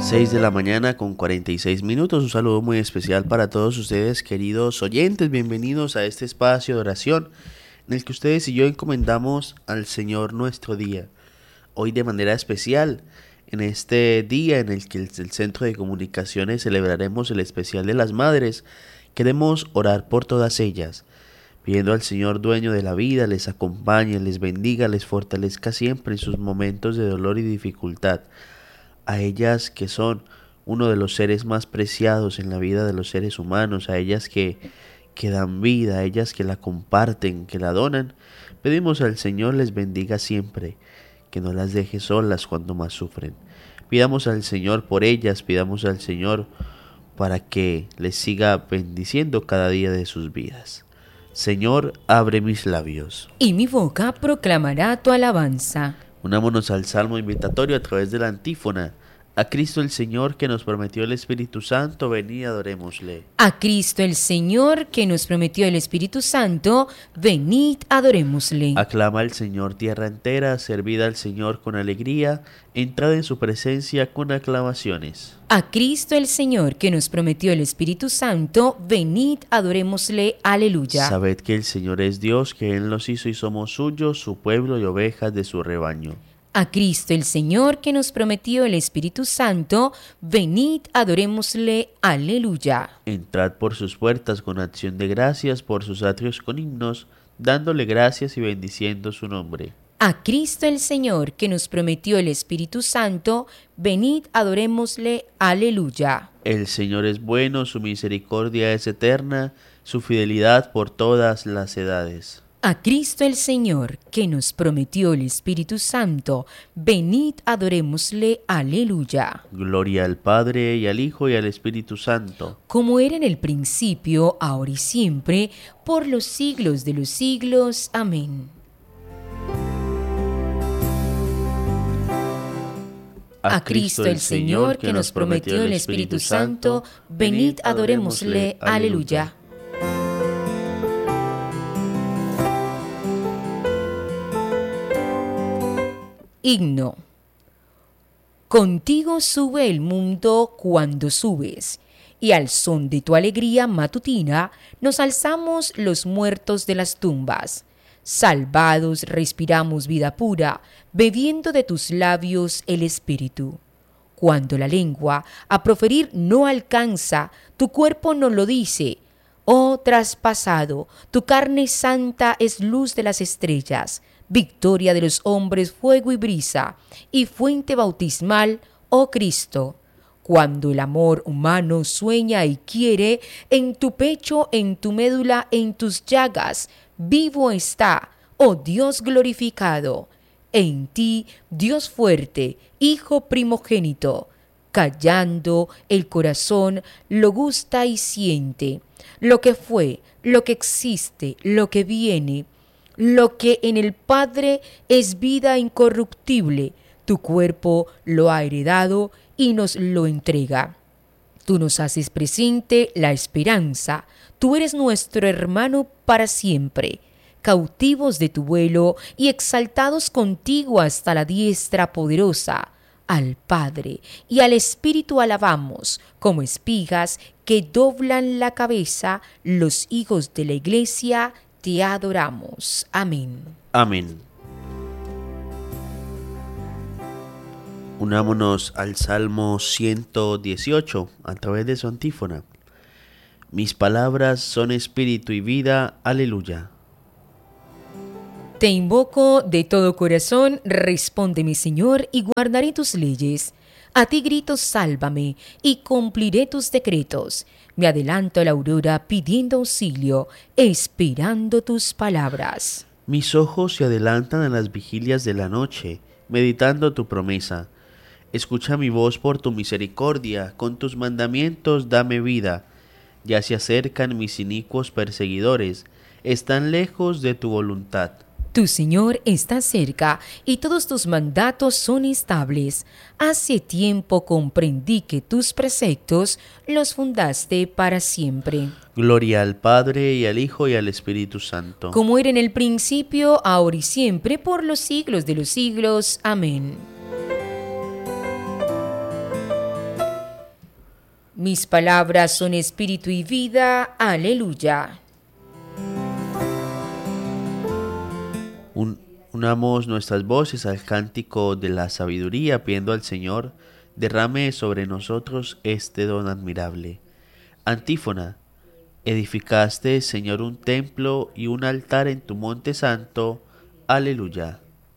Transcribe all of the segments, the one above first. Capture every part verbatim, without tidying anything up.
seis de la mañana con cuarenta y seis minutos. Un saludo muy especial para todos ustedes, queridos oyentes. Bienvenidos a este espacio de oración en el que ustedes y yo encomendamos al Señor nuestro día. Hoy de manera especial, en este día en el que el, el Centro de Comunicaciones celebraremos el especial de las Madres, queremos orar por todas ellas, pidiendo al Señor dueño de la vida les acompañe, les bendiga, les fortalezca siempre en sus momentos de dolor y dificultad. A ellas que son uno de los seres más preciados en la vida de los seres humanos, a ellas que, que dan vida, a ellas que la comparten, que la donan, pedimos al Señor les bendiga siempre, que no las deje solas cuando más sufren. Pidamos al Señor por ellas, pidamos al Señor para que les siga bendiciendo cada día de sus vidas. Señor, abre mis labios, y mi boca proclamará tu alabanza. Unámonos al Salmo invitatorio a través de la antífona. A Cristo el Señor que nos prometió el Espíritu Santo, venid y adorémosle. A Cristo el Señor que nos prometió el Espíritu Santo, venid, adorémosle. Aclama al Señor tierra entera, servid al Señor con alegría, entrad en su presencia con aclamaciones. A Cristo el Señor que nos prometió el Espíritu Santo, venid, adorémosle, aleluya. Sabed que el Señor es Dios, que Él nos hizo y somos suyos, su pueblo y ovejas de su rebaño. A Cristo el Señor que nos prometió el Espíritu Santo, venid, adorémosle, aleluya. Entrad por sus puertas con acción de gracias, por sus atrios con himnos, dándole gracias y bendiciendo su nombre. A Cristo el Señor que nos prometió el Espíritu Santo, venid, adorémosle, aleluya. El Señor es bueno, su misericordia es eterna, su fidelidad por todas las edades. A Cristo el Señor que nos prometió el Espíritu Santo, venid, adorémosle, aleluya. Gloria al Padre, y al Hijo, y al Espíritu Santo. Como era en el principio, ahora y siempre, por los siglos de los siglos. Amén. A Cristo el Señor que nos prometió el Espíritu Santo, venid, adorémosle, aleluya. Himno. Contigo sube el mundo cuando subes, y al son de tu alegría matutina nos alzamos los muertos de las tumbas. Salvados respiramos vida pura, bebiendo de tus labios el espíritu. Cuando la lengua a proferir no alcanza, tu cuerpo nos lo dice. Oh traspasado, tu carne santa es luz de las estrellas, victoria de los hombres, fuego y brisa, y fuente bautismal, oh Cristo. Cuando el amor humano sueña y quiere, en tu pecho, en tu médula, en tus llagas, vivo está, oh Dios glorificado. En ti, Dios fuerte, Hijo primogénito, callando el corazón lo gusta y siente, lo que fue, lo que existe, lo que viene, lo que en el Padre es vida incorruptible, tu cuerpo lo ha heredado y nos lo entrega. Tú nos haces presente la esperanza, tú eres nuestro hermano para siempre. Cautivos de tu vuelo y exaltados contigo hasta la diestra poderosa, al Padre y al Espíritu alabamos, como espigas que doblan la cabeza, los hijos de la Iglesia te adoramos. Amén. Amén. Unámonos al Salmo ciento dieciocho a través de su antífona. Mis palabras son espíritu y vida, aleluya. Te invoco de todo corazón, responde mi Señor, y guardaré tus leyes. A ti grito, sálvame, y cumpliré tus decretos. Me adelanto a la aurora pidiendo auxilio, esperando tus palabras. Mis ojos se adelantan a las vigilias de la noche, meditando tu promesa. Escucha mi voz por tu misericordia, con tus mandamientos dame vida. Ya se acercan mis inicuos perseguidores, están lejos de tu voluntad. Tu Señor está cerca y todos tus mandatos son estables. Hace tiempo comprendí que tus preceptos los fundaste para siempre. Gloria al Padre, y al Hijo, y al Espíritu Santo. Como era en el principio, ahora y siempre, por los siglos de los siglos. Amén. Mis palabras son espíritu y vida. Aleluya. Un- unamos nuestras voces al cántico de la sabiduría, pidiendo al Señor derrame sobre nosotros este don admirable. Antífona. Edificaste, Señor, un templo y un altar en tu monte santo. Aleluya.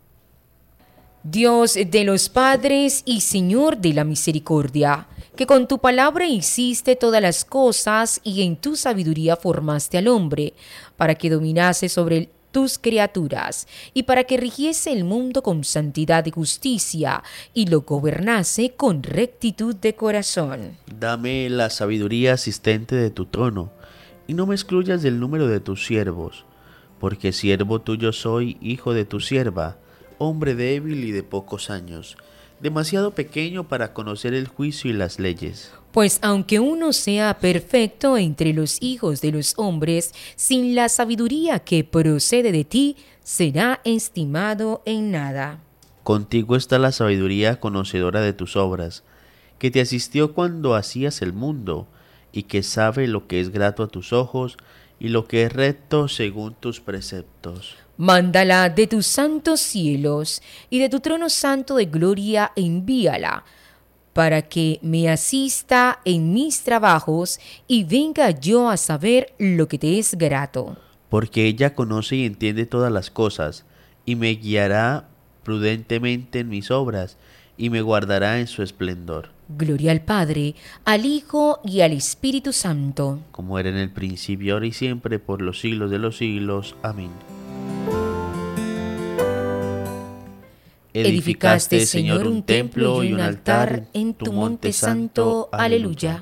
Dios de los padres y Señor de la misericordia, que con tu palabra hiciste todas las cosas y en tu sabiduría formaste al hombre, para que dominase sobre tus criaturas y para que rigiese el mundo con santidad y justicia y lo gobernase con rectitud de corazón. Dame la sabiduría asistente de tu trono, y no me excluyas del número de tus siervos, porque siervo tuyo soy, hijo de tu sierva, hombre débil y de pocos años, demasiado pequeño para conocer el juicio y las leyes. Pues aunque uno sea perfecto entre los hijos de los hombres, sin la sabiduría que procede de ti, será estimado en nada. Contigo está la sabiduría conocedora de tus obras, que te asistió cuando hacías el mundo, y que sabe lo que es grato a tus ojos y lo que es recto según tus preceptos. Mándala de tus santos cielos y de tu trono santo de gloria envíala, para que me asista en mis trabajos y venga yo a saber lo que te es grato. Porque ella conoce y entiende todas las cosas, y me guiará prudentemente en mis obras, y me guardará en su esplendor. Gloria al Padre, al Hijo y al Espíritu Santo. Como era en el principio, ahora y siempre, por los siglos de los siglos. Amén. Edificaste, Señor, un templo y un altar en tu monte santo. Aleluya.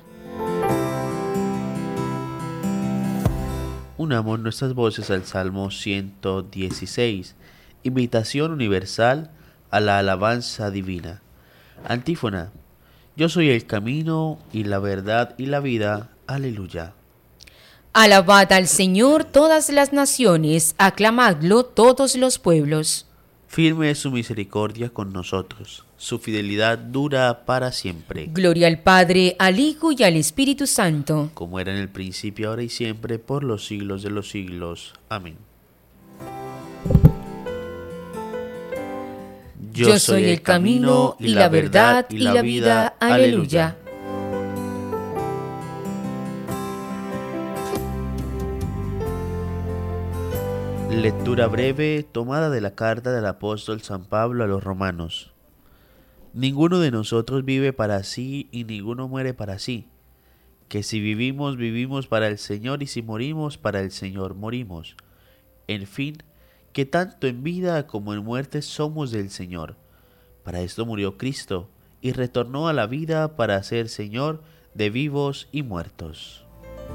Unamos nuestras voces al Salmo ciento dieciséis, invitación universal a la alabanza divina. Antífona. Yo soy el camino y la verdad y la vida. Aleluya. Alabad al Señor todas las naciones, aclamadlo todos los pueblos. Firme es su misericordia con nosotros, su fidelidad dura para siempre. Gloria al Padre, al Hijo y al Espíritu Santo. Como era en el principio, ahora y siempre, por los siglos de los siglos. Amén. Yo soy el camino y la verdad y la vida. Aleluya. Lectura breve tomada de la carta del apóstol San Pablo a los romanos. Ninguno de nosotros vive para sí y ninguno muere para sí. Que si vivimos, vivimos para el Señor, y si morimos, para el Señor morimos. En fin, que tanto en vida como en muerte somos del Señor. Para esto murió Cristo, y retornó a la vida para ser Señor de vivos y muertos.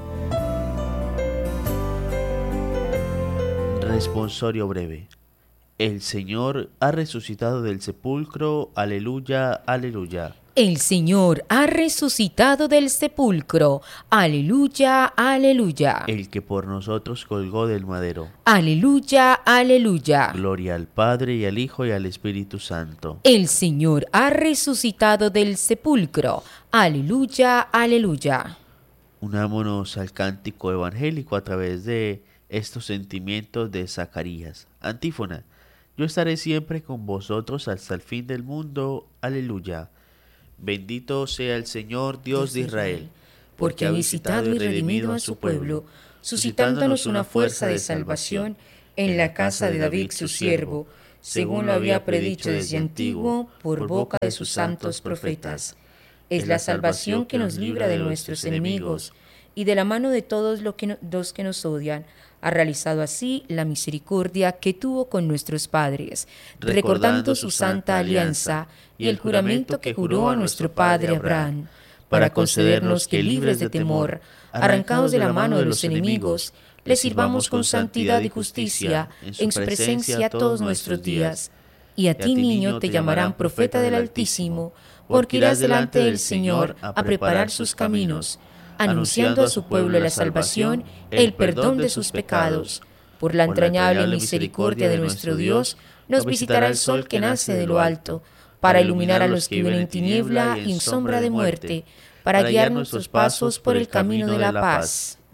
Responsorio breve. El Señor ha resucitado del sepulcro. Aleluya, aleluya. El Señor ha resucitado del sepulcro. Aleluya, aleluya. El que por nosotros colgó del madero. Aleluya, aleluya. Gloria al Padre y al Hijo y al Espíritu Santo. El Señor ha resucitado del sepulcro. Aleluya, aleluya. Unámonos al cántico evangélico a través de estos sentimientos de Zacarías. Antífona. Yo estaré siempre con vosotros hasta el fin del mundo. Aleluya. Bendito sea el Señor, Dios de Israel, porque ha visitado y redimido a su pueblo, suscitándonos una fuerza de salvación en la casa de David su siervo, según lo había predicho desde antiguo por boca de sus santos profetas. Es la salvación que nos libra de nuestros enemigos y de la mano de todos los que, no, los que nos odian. Ha realizado así la misericordia que tuvo con nuestros padres, recordando su santa alianza y el juramento que juró a nuestro padre Abraham, para concedernos que, libres de temor, arrancados de la mano de los enemigos, le sirvamos con santidad y justicia en su presencia todos nuestros días. Y a ti, niño, te llamarán profeta del Altísimo, porque irás delante del Señor a preparar sus caminos, anunciando a su pueblo la salvación, el perdón de sus pecados. Por la entrañable misericordia de nuestro Dios, nos visitará el sol que nace de lo alto, para iluminar a los que viven en tiniebla y en sombra de muerte, para guiar nuestros pasos por el camino de la paz.